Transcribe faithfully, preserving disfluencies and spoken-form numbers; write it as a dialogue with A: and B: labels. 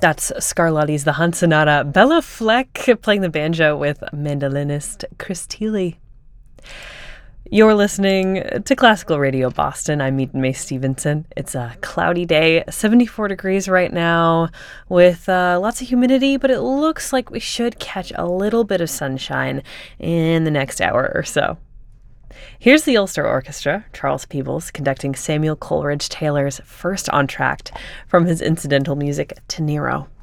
A: That's Scarlatti's The Hunt Sonata. Bella Fleck playing the banjo with mandolinist Chris Thile. You're listening to Classical Radio Boston. I'm Eden May Stevenson. It's a cloudy day, seventy-four degrees right now, with uh, lots of humidity, but it looks like we should catch a little bit of sunshine in the next hour or so. Here's the Ulster Orchestra, Charles Peebles, conducting Samuel Coleridge Taylor's first entr'acte from his incidental music to Nero.